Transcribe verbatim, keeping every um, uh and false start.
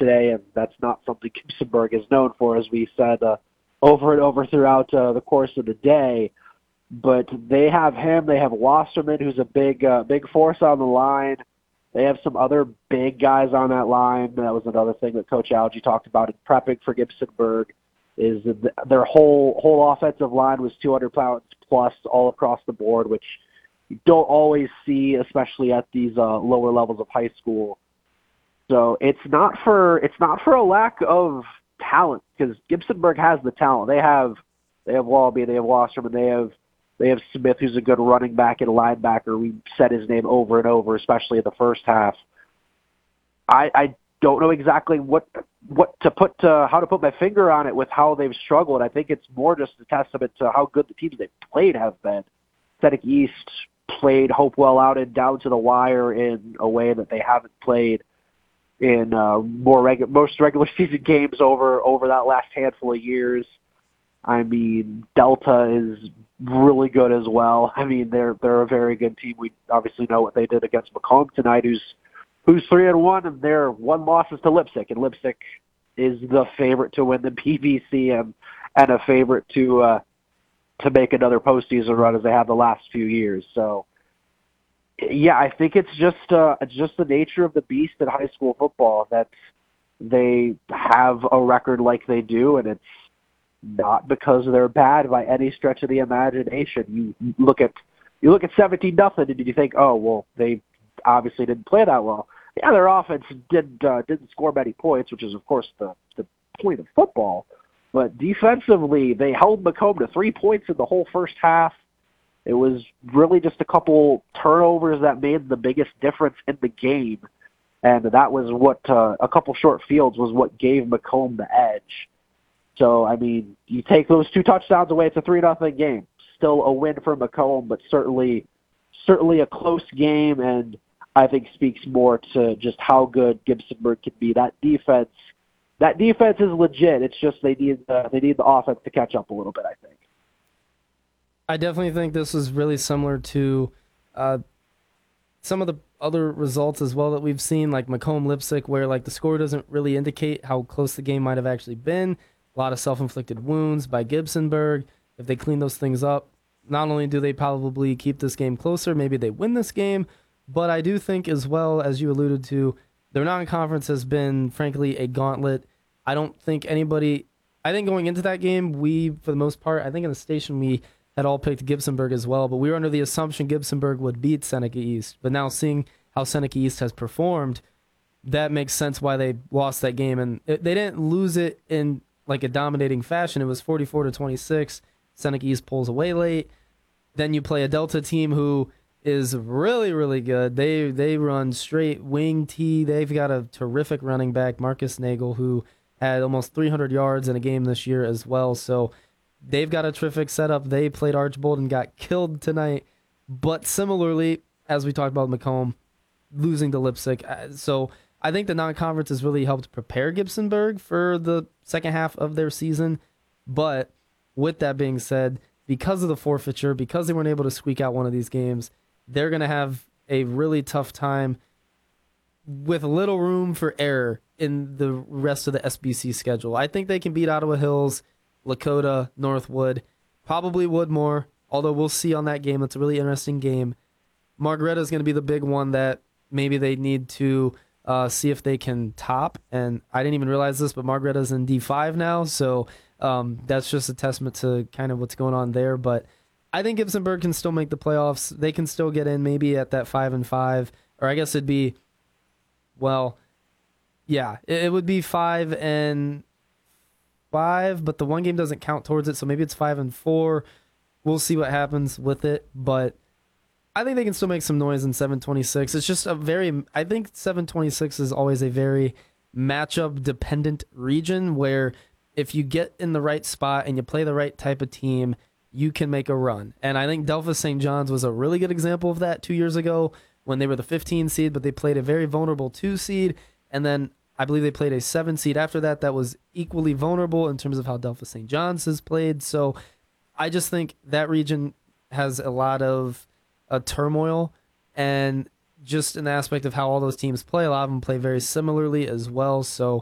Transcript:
today, and that's not something Gibsonburg is known for, as we said uh, over and over throughout uh, the course of the day. But they have him. They have Wasserman, who's a big, uh, big force on the line. They have some other big guys on that line. That was another thing that Coach Algie talked about in prepping for Gibsonburg, is that their whole whole offensive line was two hundred pounds plus all across the board, which you don't always see, especially at these uh, lower levels of high school. So it's not for it's not for a lack of talent, because Gibsonburg has the talent. They have they have Wallaby, they have Wasserman, they have they have Smith, who's a good running back and linebacker. We said his name over and over, especially in the first half. I, I don't know exactly what what to put to, how to put my finger on it with how they've struggled. I think it's more just a testament to how good the teams they've played have been. Seneca East played Hopewell out and down to the wire in a way that they haven't played in uh, more regu- most regular season games over over that last handful of years. I mean, Delta is really good as well. I mean, they're they're a very good team. We obviously know what they did against Macomb tonight, who's who's three and one, and their one loss is to Lipsick, and Lipsick is the favorite to win the P V C and and a favorite to uh, to make another postseason run as they have the last few years. So, yeah, I think it's just uh, it's just the nature of the beast in high school football that they have a record like they do, and it's not because they're bad by any stretch of the imagination. You look at you look at seventeen nothing, and you think, oh well, they obviously didn't play that well. Yeah, their offense did uh, didn't score many points, which is of course the the point of football. But defensively, they held Macomb to three points in the whole first half. It was really just a couple turnovers that made the biggest difference in the game, and that was what uh, a couple short fields was what gave Macomb the edge. So, I mean, you take those two touchdowns away, it's a three nothing game. Still a win for Macomb, but certainly certainly a close game, and I think speaks more to just how good Gibsonburg can be. That defense, that defense is legit. It's just they need the, they need the offense to catch up a little bit, I think. I definitely think this is really similar to uh, some of the other results as well that we've seen, like Macomb-Lipsick, where like the score doesn't really indicate how close the game might have actually been. A lot of self-inflicted wounds by Gibsonburg. If they clean those things up, not only do they probably keep this game closer, maybe they win this game, but I do think as well, as you alluded to, their non-conference has been, frankly, a gauntlet. I don't think anybody... I think going into that game, we, for the most part, I think in the station we had all picked Gibsonburg as well, but we were under the assumption Gibsonburg would beat Seneca East. But now seeing how Seneca East has performed, that makes sense why they lost that game. And it, they didn't lose it in like a dominating fashion. It was forty-four to twenty-six. Seneca East pulls away late. Then you play a Delta team who is really, really good. They they run straight wing T. They've got a terrific running back, Marcus Nagel, who had almost three hundred yards in a game this year as well. So they've got a terrific setup. They played Archbold and got killed tonight. But similarly, as we talked about Macomb, losing to Lipsick. So I think the non-conference has really helped prepare Gibsonburg for the second half of their season. But with that being said, because of the forfeiture, because they weren't able to squeak out one of these games, they're going to have a really tough time with little room for error in the rest of the S B C schedule. I think they can beat Ottawa Hills, Lakota, Northwood, probably Woodmore, although we'll see on that game. That's a really interesting game. Margaretta is going to be the big one that maybe they need to uh, see if they can top. And I didn't even realize this, but Margaretta's in D five now, so um, that's just a testament to kind of what's going on there. But I think Gibsonburg can still make the playoffs. They can still get in maybe at that five and five, or I guess it'd be, well, yeah, it, it would be five and five, but the one game doesn't count towards it, so maybe it's five and four. We'll see what happens with it, but I think they can still make some noise in seven twenty-six. It's just a very, I think seven twenty-six is always a very matchup dependent region where if you get in the right spot and you play the right type of team, you can make a run. And I think Delphos Saint John's was a really good example of that two years ago when they were the fifteen seed, but they played a very vulnerable two seed. And then I believe they played a seven seed after that that was equally vulnerable in terms of how Delphos Saint John's has played. So I just think that region has a lot of uh, turmoil, and just an aspect of how all those teams play. A lot of them play very similarly as well. So